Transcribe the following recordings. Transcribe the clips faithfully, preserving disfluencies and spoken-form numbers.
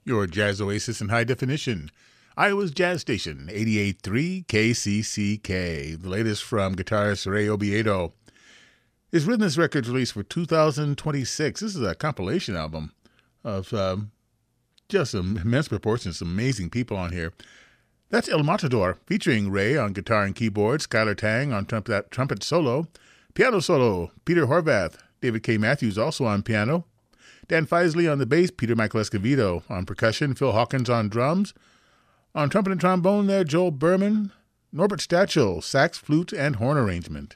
your jazz oasis in high definition. Iowa's Jazz Station, eighty-eight point three K C C K. The latest from guitarist Ray Oviedo. His Rhythmus Records released for two thousand twenty-six. This is a compilation album of um, just some immense proportions, some amazing people on here. That's El Matador, featuring Ray on guitar and keyboard, Skylar Tang on trumpet, trumpet solo, piano solo, Peter Horvath, David K. Matthews also on piano, Dan Feisley on the bass, Peter Michael Escovedo on percussion, Phil Hawkins on drums, on trumpet and trombone there, Joel Berman, Norbert Stachel, sax, flute, and horn arrangement.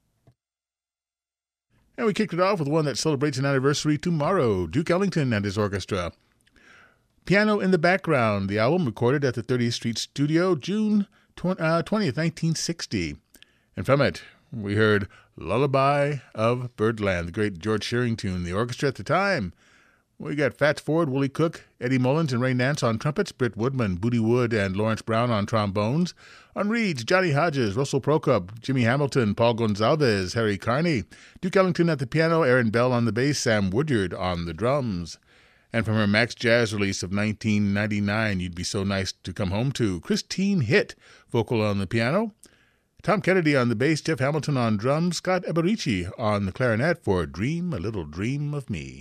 And we kicked it off with one that celebrates an anniversary tomorrow, Duke Ellington and his orchestra. Piano in the Background, the album recorded at the thirtieth Street Studio, June twentieth, nineteen sixty. And from it, we heard Lullaby of Birdland, the great George Shearing tune. The orchestra at the time, we got Fats Ford, Willie Cook, Eddie Mullins, and Ray Nance on trumpets, Britt Woodman, Booty Wood, and Lawrence Brown on trombones. On reeds, Johnny Hodges, Russell Prokop, Jimmy Hamilton, Paul Gonzalez, Harry Carney, Duke Ellington at the piano, Aaron Bell on the bass, Sam Woodyard on the drums. And from her Max Jazz release of nineteen ninety-nine, You'd Be So Nice to Come Home To, Christine Hitt, vocal on the piano, Tom Kennedy on the bass, Jeff Hamilton on drums, Scott Eberici on the clarinet for Dream a Little Dream of Me.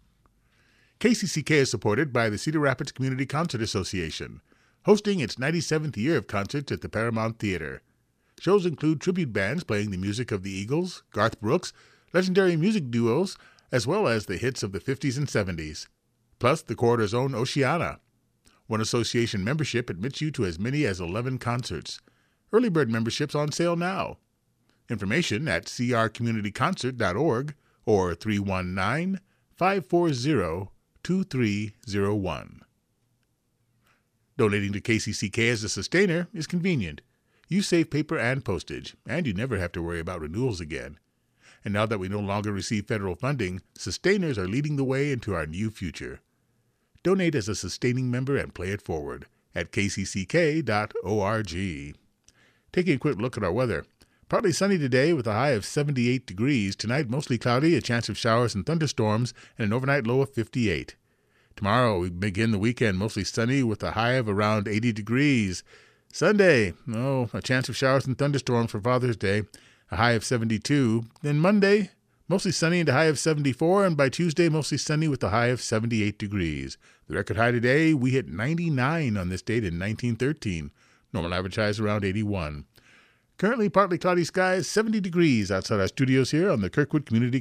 K C C K is supported by the Cedar Rapids Community Concert Association, hosting its ninety-seventh year of concerts at the Paramount Theater. Shows include tribute bands playing the music of the Eagles, Garth Brooks, legendary music duos, as well as the hits of the fifties and seventies. Plus the corridor's own Oceana. One association membership admits you to as many as eleven concerts. Early bird memberships on sale now. Information at c r community concert dot org or three one nine, five four zero, two three zero one. Donating to K C C K as a sustainer is convenient. You save paper and postage, and you never have to worry about renewals again. And now that we no longer receive federal funding, sustainers are leading the way into our new future. Donate as a sustaining member and play it forward at k c c k dot org. Taking a quick look at our weather. Partly sunny today with a high of seventy-eight degrees. Tonight, mostly cloudy, a chance of showers and thunderstorms, and an overnight low of fifty-eight. Tomorrow, we begin the weekend mostly sunny with a high of around eighty degrees. Sunday, oh, a chance of showers and thunderstorms for Father's Day, a high of seventy-two. Then Monday, mostly sunny and a high of seventy-four, and by Tuesday, mostly sunny with a high of seventy-eight degrees. The record high today, we hit ninety-nine on this date in nineteen thirteen. Normal average high is around eighty-one. Currently partly cloudy skies, seventy degrees outside our studios here on the Kirkwood Community